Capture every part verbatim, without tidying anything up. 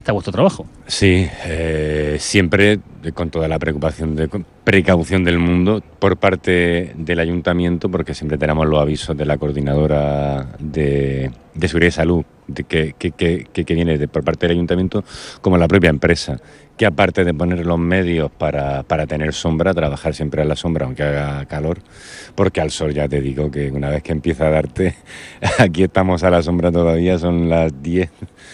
está vuestro trabajo. Sí, eh, siempre con toda la preocupación de precaución del mundo por parte del ayuntamiento, porque siempre tenemos los avisos de la coordinadora de, de seguridad y salud de que, que, que, que viene de, por parte del ayuntamiento, como la propia empresa, que aparte de poner los medios para, para tener sombra, trabajar siempre a la sombra aunque haga calor, porque al sol ya te digo que una vez que empieza a darte, aquí estamos a la sombra todavía, son las diez.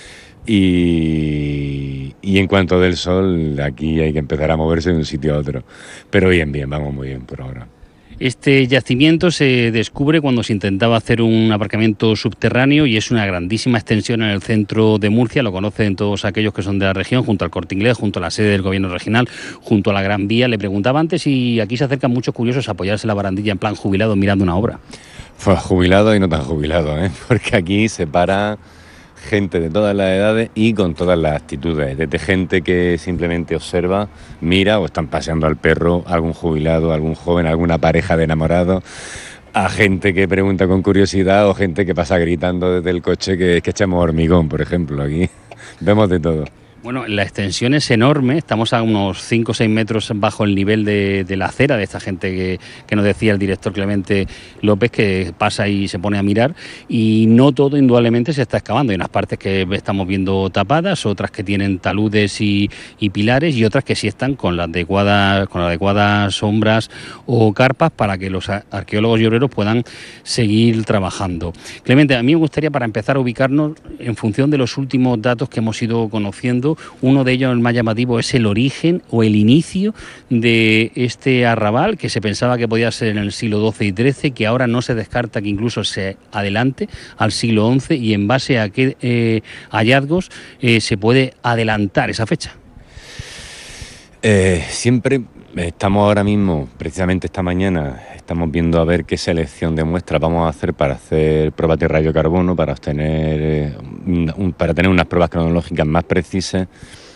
Y, y en cuanto del sol, aquí hay que empezar a moverse de un sitio a otro. Pero bien, bien, vamos muy bien por ahora. Este yacimiento se descubre cuando se intentaba hacer un aparcamiento subterráneo y es una grandísima extensión en el centro de Murcia, lo conocen todos aquellos que son de la región, junto al Corte Inglés, junto a la sede del gobierno regional, junto a la Gran Vía. Le preguntaba antes si aquí se acercan muchos curiosos a apoyarse en la barandilla en plan jubilado mirando una obra. Pues jubilado y no tan jubilado, ¿eh? Porque aquí se para gente de todas las edades y con todas las actitudes, desde gente que simplemente observa, mira o están paseando al perro, algún jubilado, algún joven, alguna pareja de enamorados, a gente que pregunta con curiosidad o gente que pasa gritando desde el coche que, que echamos hormigón, por ejemplo. Aquí vemos de todo. Bueno, la extensión es enorme, estamos a unos cinco o seis metros bajo el nivel de, de la acera de esta gente que, que nos decía el director Clemente López, que pasa y se pone a mirar, y no todo indudablemente se está excavando. Hay unas partes que estamos viendo tapadas, otras que tienen taludes y, y pilares, y otras que sí están con las adecuadas, con las adecuadas sombras o carpas para que los arqueólogos y obreros puedan seguir trabajando. Clemente, a mí me gustaría, para empezar a ubicarnos en función de los últimos datos que hemos ido conociendo, uno de ellos, el más llamativo, es el origen o el inicio de este arrabal, que se pensaba que podía ser en el siglo doce y trece, que ahora no se descarta que incluso se adelante al siglo once, y en base a qué eh, hallazgos eh, se puede adelantar esa fecha. Eh, siempre estamos ahora mismo, precisamente esta mañana, estamos viendo a ver qué selección de muestras vamos a hacer para hacer pruebas de radiocarbono, para obtener, eh, un, para tener unas pruebas cronológicas más precisas.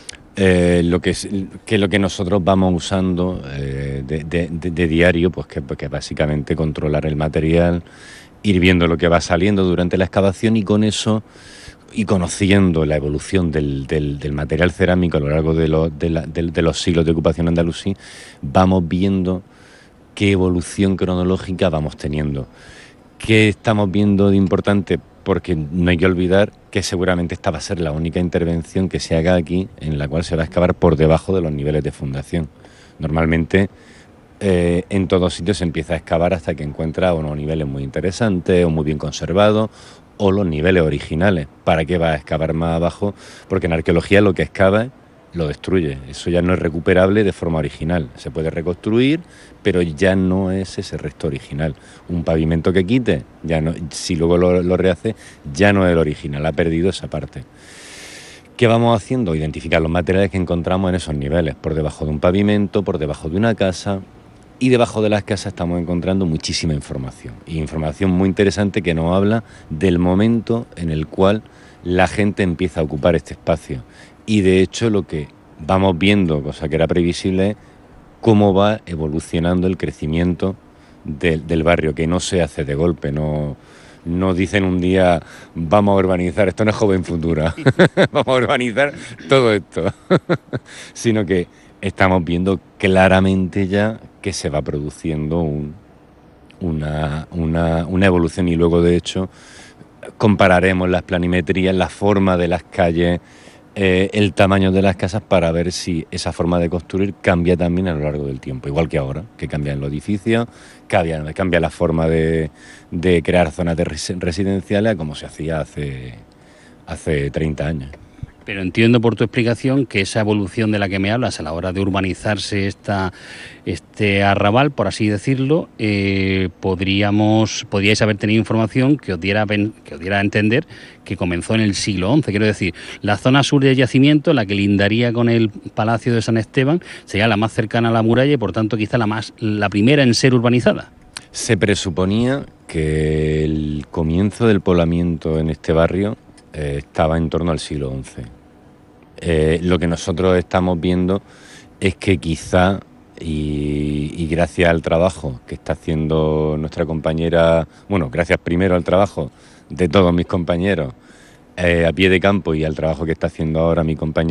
Eh, lo que, que lo que nosotros vamos usando eh, de, de, de, de diario, pues que, que básicamente controlar el material, ir viendo lo que va saliendo durante la excavación y con eso, y conociendo la evolución del, del, del material cerámico a lo largo de, lo, de, la, de, de los siglos de ocupación andalusí, vamos viendo qué evolución cronológica vamos teniendo. ¿Qué estamos viendo de importante? Porque no hay que olvidar que seguramente esta va a ser la única intervención que se haga aquí en la cual se va a excavar por debajo de los niveles de fundación. Normalmente eh, en todos sitios se empieza a excavar hasta que encuentra unos niveles muy interesantes o muy bien conservados o los niveles originales. ¿Para qué va a excavar más abajo? Porque en arqueología lo que excava lo destruye. Eso ya no es recuperable de forma original. Se puede reconstruir, pero ya no es ese resto original. Un pavimento que quite, ya no, si luego lo, lo rehace, ya no es el original, ha perdido esa parte. ¿Qué vamos haciendo? Identificar los materiales que encontramos en esos niveles, por debajo de un pavimento, por debajo de una casa, y debajo de las casas estamos encontrando muchísima información, y información muy interesante que nos habla del momento en el cual la gente empieza a ocupar este espacio. Y de hecho lo que vamos viendo, cosa que era previsible, es cómo va evolucionando el crecimiento de, del barrio, que no se hace de golpe, no, no dicen un día vamos a urbanizar, esto no es Joven Futura, vamos a urbanizar todo esto, sino que estamos viendo claramente ya que se va produciendo un, una, una, una evolución, y luego de hecho compararemos las planimetrías, la forma de las calles, Eh, el tamaño de las casas, para ver si esa forma de construir cambia también a lo largo del tiempo, igual que ahora, que cambian los edificios, cambia, cambia la forma de, de crear zonas de res, residenciales a como se hacía hace, hace treinta años. Pero entiendo por tu explicación que esa evolución de la que me hablas a la hora de urbanizarse esta, este arrabal, por así decirlo, eh, podríamos, podríais haber tenido información que os, diera, que os diera a entender que comenzó en el siglo once. Quiero decir, la zona sur del yacimiento, la que lindaría con el Palacio de San Esteban, sería la más cercana a la muralla y por tanto quizá la, más, la primera en ser urbanizada. Se presuponía que el comienzo del poblamiento en este barrio eh, estaba en torno al siglo once. Eh, lo que nosotros estamos viendo es que quizá, y, y gracias al trabajo que está haciendo nuestra compañera, bueno, gracias primero al trabajo de todos mis compañeros, eh, a pie de campo y al trabajo que está haciendo ahora mi compañero